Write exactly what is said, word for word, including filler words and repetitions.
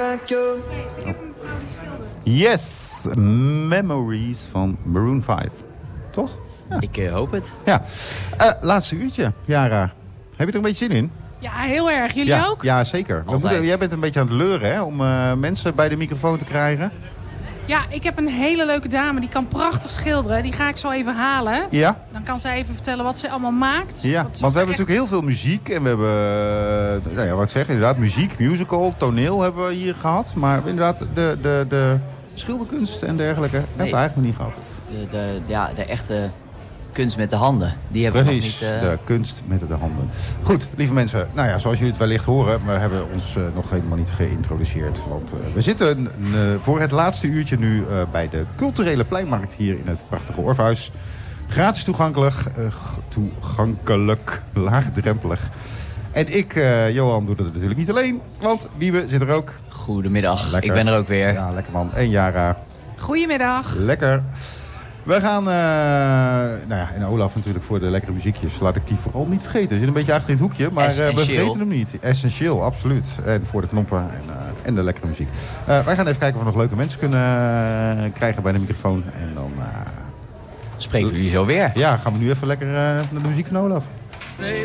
Yes, Memories van Maroon vijf. Toch? Ja. Ik uh, hoop het. Ja. Uh, laatste uurtje, Yara. Heb je er een beetje zin in? Ja, heel erg. Jullie ja, ook? Ja, zeker. We moeten, jij bent een beetje aan het leuren, hè, om uh, mensen bij de microfoon te krijgen. Ja, ik heb een hele leuke dame. Die kan prachtig schilderen. Die ga ik zo even halen. Ja. Dan kan zij even vertellen wat ze allemaal maakt. Ja, want we hebben echt... natuurlijk heel veel muziek. En we hebben, uh, nou ja, wat ik zeg, inderdaad, muziek, musical, toneel hebben we hier gehad. Maar inderdaad, de, de, de schilderkunst en dergelijke nee. hebben we eigenlijk nog niet gehad. De, de, ja, de echte kunst met de handen. Die hebben Precies, we nog niet... Uh... de kunst met de handen. Goed, lieve mensen. Nou ja, zoals jullie het wellicht horen, we hebben ons uh, nog helemaal niet geïntroduceerd. Want uh, we zitten uh, voor het laatste uurtje nu uh, bij de culturele pleinmarkt hier in het prachtige Orpheus. Gratis toegankelijk, uh, toegankelijk, laagdrempelig. En ik, uh, Johan, doe dat natuurlijk niet alleen, want Wiebe zit er ook. Goedemiddag, lekker. Ik ben er ook weer. Ja, lekker man. En Yara. Goedemiddag. Lekker. We gaan, uh, nou ja, en Olaf natuurlijk voor de lekkere muziekjes. Laat ik die vooral niet vergeten. Ze zit een beetje achter in het hoekje, maar uh, we vergeten hem niet. Essentieel, absoluut. En voor de knoppen en, uh, en de lekkere muziek. Uh, wij gaan even kijken of we nog leuke mensen kunnen uh, krijgen bij de microfoon. En dan... Uh, spreken we jullie zo weer. Ja, gaan we nu even lekker uh, naar de muziek van Olaf.